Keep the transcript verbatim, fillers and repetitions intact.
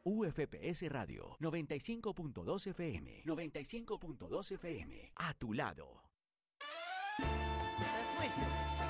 U F P S Radio noventa y cinco punto dos F M. noventa y cinco punto dos F M. A tu lado. Te fuiste.